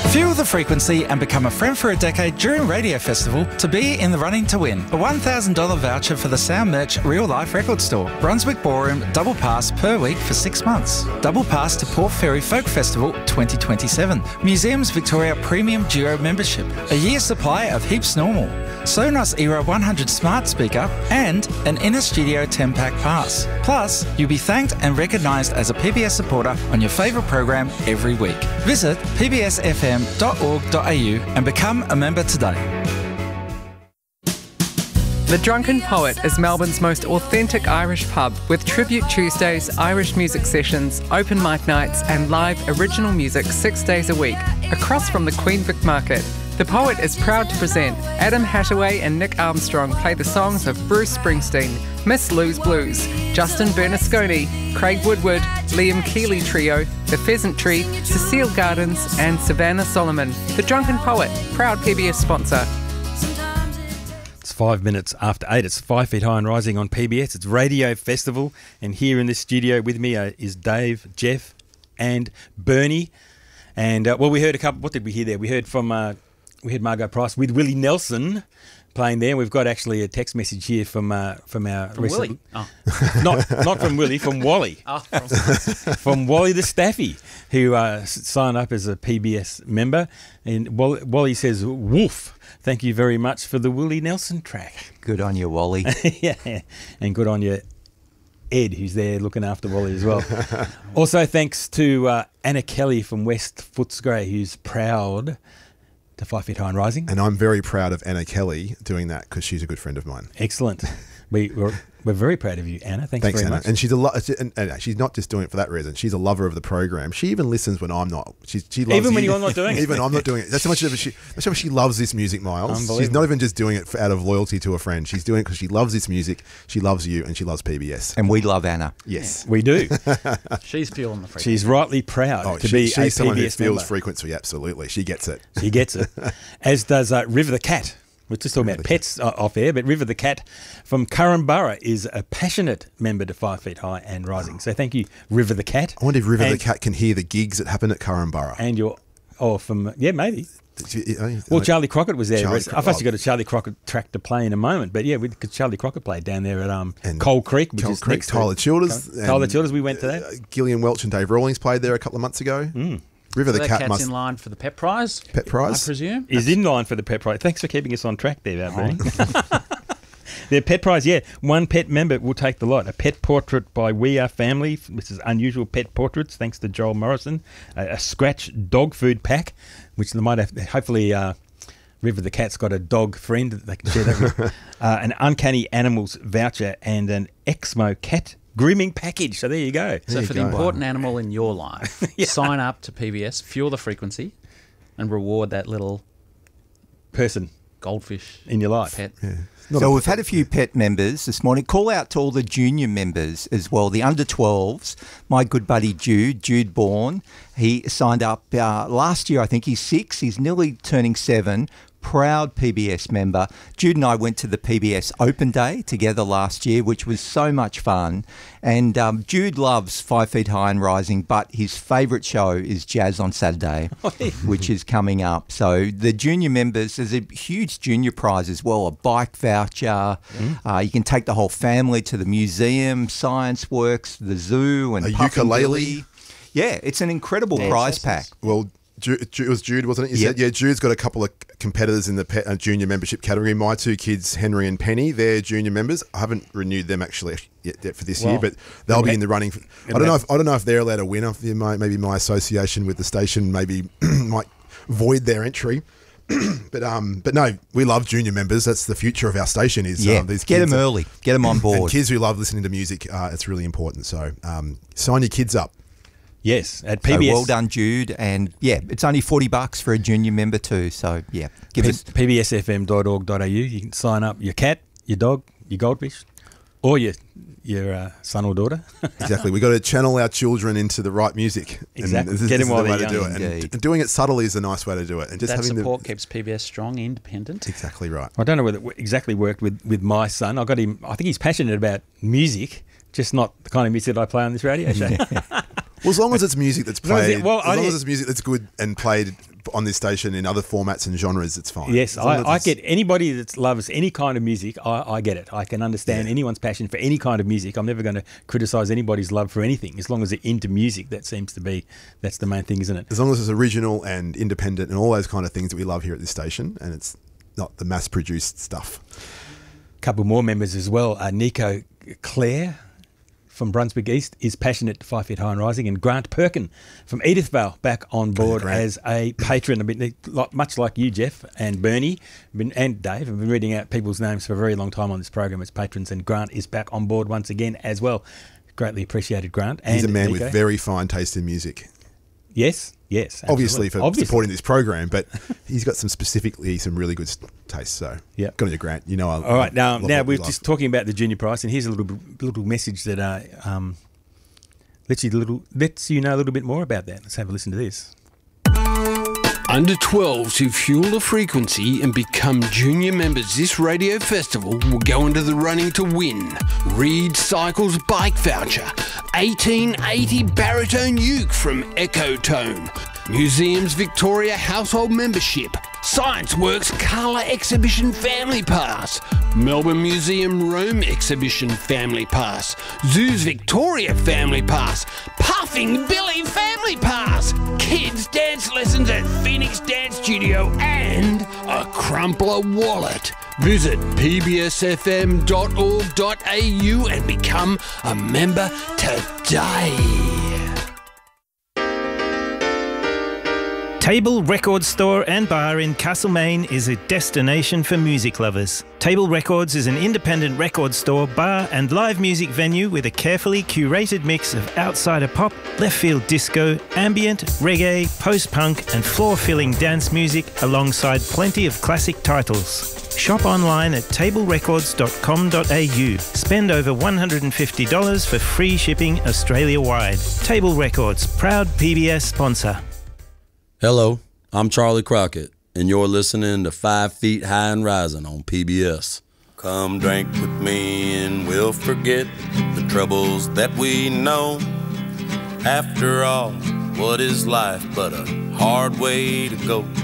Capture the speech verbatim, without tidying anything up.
Fuel the frequency and become a friend for a decade during Radio Festival to be in the running to win. A one thousand dollars voucher for the Sound Merch Real Life Record Store. Brunswick Ballroom double pass per week for six months. Double pass to Port Fairy Folk Festival twenty twenty-seven. Museums Victoria Premium Duo membership. A year supply of Heaps Normal. Sonos Era one hundred smart speaker and an Inner Studio ten pack pass. Plus, you'll be thanked and recognised as a P B S supporter on your favourite program every week. Visit p b s f m dot org dot a u and become a member today. The Drunken Poet is Melbourne's most authentic Irish pub with Tribute Tuesdays, Irish music sessions, open mic nights and live original music six days a week, across from the Queen Vic Market. The Poet is proud to present Adam Hattaway and Nick Armstrong play the songs of Bruce Springsteen, Miss Lou's Blues, Justin Bernasconi, Craig Woodward, Liam Keeley Trio, The Pheasant Tree, Cecile Gardens and Savannah Solomon. The Drunken Poet, proud P B S sponsor. It's five minutes after eight. It's Five Feet High and Rising on P B S. It's Radio Festival. And here in this studio with me uh, is Dave, Jeff and Bernie. And, uh, well, we heard a couple... What did we hear there? We heard from... Uh, we heard Margot Price with Willie Nelson playing there. We've got actually a text message here from uh, from our... From recent, Willie? Oh. Not, not from Willie, from Wally. Oh, from... from Wally the Staffy, who uh, signed up as a P B S member. And Wally, Wally says, woof. Thank you very much for the Willie Nelson track. Good on you, Wally. Yeah, and good on you, Ed, who's there looking after Wally as well. Also, thanks to uh, Anna Kelly from West Footscray, who's proud to Five Feet High and Rising. And I'm very proud of Anna Kelly doing that because she's a good friend of mine. Excellent. We, we're, we're very proud of you, Anna. Thanks, Thanks very Anna. much. And she's a lo- and, and she's not just doing it for that reason. She's a lover of the program. She even listens when I'm not. She, she loves even when you. you're not doing it. Even I'm not doing it. That's how much of she. That's how much she loves this music, Miles. She's not even just doing it for, out of loyalty to a friend. She's doing it because she loves this music. She loves you, and she loves P B S. And we love Anna. Yes, we do. She's fueling the frequency. She's rightly proud oh, to she, be she's a P B S someone who feels member. frequency. Absolutely, she gets it. She gets it. As does uh, River the Cat. We're just talking about pets uh, off air, but River the Cat from Curramborough is a passionate member to Five Feet High and Rising. So thank you, River the Cat. I wonder if River and, the Cat can hear the gigs that happen at Curramborough. And your, oh, from, yeah, maybe. You, uh, Well, Charlie Crockett was there. Charlie I've Crockett. actually got a Charlie Crockett track to play in a moment, but yeah, because Charlie Crockett played down there at um, And Coal Creek, which Coal is Creek, next Tyler to Childers. Tyler and, Childers, we went to that. Uh, Gillian Welch and Dave Rawlings played there a couple of months ago. Mm. River so the that Cat cat's must in line for the Pet Prize. Pet Prize, I presume. Is in line for the Pet Prize. Thanks for keeping us on track there, Bernie. Their Pet Prize, yeah. One pet member will take the lot. A pet portrait by We Are Family, which is unusual pet portraits, thanks to Joel Morrison. A, a scratch dog food pack, which they might have, hopefully uh, River the Cat's got a dog friend that they can share that with. Uh, an Uncanny Animals voucher and an Exmo cat grooming package. So there you go. So There you for go. the important animal in your life, Yeah. sign up to P B S, fuel the frequency, and reward that little Person goldfish in your life. pet. Yeah. So we've had a few pet members this morning. Call out to all the junior members as well, the under twelves. My good buddy Jude, Jude Bourne, he signed up uh, last year. I think he's six. He's nearly turning seven. Proud P B S member. Jude and I went to the P B S Open Day together last year, which was so much fun. And um, Jude loves Five Feet High and Rising, but his favourite show is Jazz on Saturday, which is coming up. So the junior members, there's a huge junior prize as well, a bike voucher. Mm. Uh, you can take the whole family to the museum, Science Works, the zoo, and A Puff and ukulele. Billy. Yeah, it's an incredible Yeah, prize it's pack. Well, Jude, it was Jude, wasn't it? You Yep. said, yeah, Jude's got a couple of competitors in the pet, uh, junior membership category. My two kids, Henry and Penny, they're junior members. I haven't renewed them actually yet, yet for this Wow. year, but they'll Okay. be in the running. For, I don't know if I don't know if they're allowed to win. I think my, maybe my association with the station maybe might void their entry. but um, but no, we love junior members. That's the future of our station. Is Yeah, um, these get kids them are- early, get them on and board. kids who love listening to music. Uh, it's really important. So um, sign your kids up. Yes, at So P B S. well done, Jude. And yeah, it's only forty bucks for a junior member too. So yeah, give P- us. p b s f m dot org dot a u. You can sign up your cat, your dog, your goldfish, or your your uh, son or daughter. Exactly. We've got to channel our children into the right music. Exactly. And this, Get this them is while the way they're to do young, it. And indeed. d- doing it subtly is a nice way to do it. And just That having support the, keeps P B S strong, independent. exactly right. I don't know whether it exactly worked with, with my son. I got him. I think he's passionate about music, just not the kind of music that I play on this radio show. Well, as long as it's music that's long as played, it- well, as I long did- as it's music that's good and played on this station in other formats and genres, it's fine. Yes, As long as I, I it's- get anybody that loves any kind of music, I, I get it. I can understand Yeah. anyone's passion for any kind of music. I'm never going to criticise anybody's love for anything, as long as they're into music. That seems to be, that's the main thing, isn't it? As long as it's original and independent and all those kind of things that we love here at this station, and it's not the mass-produced stuff. Couple more members as well. Uh, Nico Clare from Brunswick East is passionate Five Feet High and Rising, and Grant Perkin from Edithvale back on board Grant. as a patron. I mean, like- much like you, Jeff, and Bernie been, and Dave, have been reading out people's names for a very long time on this program as patrons, and Grant is back on board once again as well. Greatly appreciated, Grant. He's and a man Nico. with very fine taste in music. Yes, yes. Obviously absolutely. for Obviously. supporting this program, but he's got some specifically some really good taste. So Yep. good on you, Grant. You know, I All right, now love now what we we're love. just talking about the junior prize, and here's a little little message that uh, um, lets you little lets you know a little bit more about that. Let's have a listen to this. Under twelves who fuel the frequency and become junior members this radio festival will go into the running to win Reed Cycles bike voucher, eighteen eighty baritone uke from Ecotone, Museums Victoria household membership, Science Works Colour Exhibition Family Pass, Melbourne Museum Rome Exhibition Family Pass, Zoos Victoria Family Pass, Puffing Billy Family Pass, Kids Dance Lessons at Phoenix Dance Studio, and a Crumpler wallet. Visit p b s f m dot org dot a u and become a member today. Table Record Store and Bar in Castlemaine is a destination for music lovers. Table Records is an independent record store, bar and live music venue with a carefully curated mix of outsider pop, left field disco, ambient, reggae, post-punk and floor-filling dance music alongside plenty of classic titles. Shop online at table records dot com dot a u. Spend over one hundred fifty dollars for free shipping Australia-wide. Table Records, proud P B S sponsor. Hello, I'm Charlie Crockett, and you're listening to Five Feet High and Rising on P B S. Come drink with me and we'll forget the troubles that we know. After all, what is life but a hard way to go?